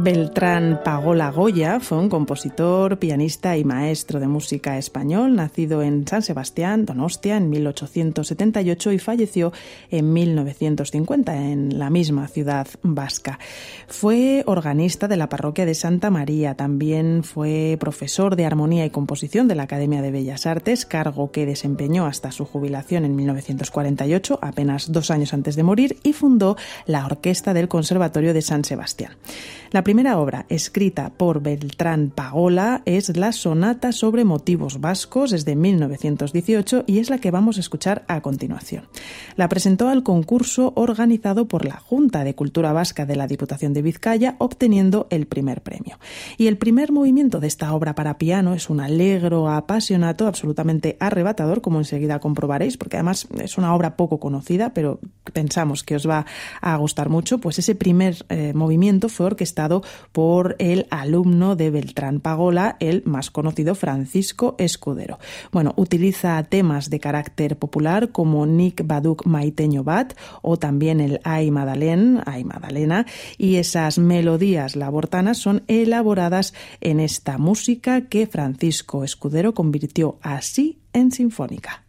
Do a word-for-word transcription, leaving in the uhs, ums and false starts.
Beltrán Pagola Goya fue un compositor, pianista y maestro de música español, nacido en San Sebastián, Donostia, en mil ochocientos setenta y ocho y falleció en mil novecientos cincuenta en la misma ciudad vasca. Fue organista de la parroquia de Santa María, también fue profesor de armonía y composición de la Academia de Bellas Artes, cargo que desempeñó hasta su jubilación en mil novecientos cuarenta y ocho, apenas dos años antes de morir, y fundó la Orquesta del Conservatorio de San Sebastián. La primera obra escrita por Beltrán Pagola es la Sonata sobre motivos vascos, desde mil novecientos dieciocho, y es la que vamos a escuchar a continuación. La presentó al concurso organizado por la Junta de Cultura Vasca de la Diputación de Vizcaya, obteniendo el primer premio. Y el primer movimiento de esta obra para piano es un allegro apasionato absolutamente arrebatador, como enseguida comprobaréis, porque además es una obra poco conocida, pero pensamos que os va a gustar mucho. Pues ese primer eh, movimiento fue orquestado por el alumno de Beltrán Pagola, el más conocido Francisco Escudero. Bueno, utiliza temas de carácter popular como Nik Baduk Maiteño Bat o también el Ai Madalen, Ai Madalena, y esas melodías labortanas son elaboradas en esta música que Francisco Escudero convirtió así en sinfónica.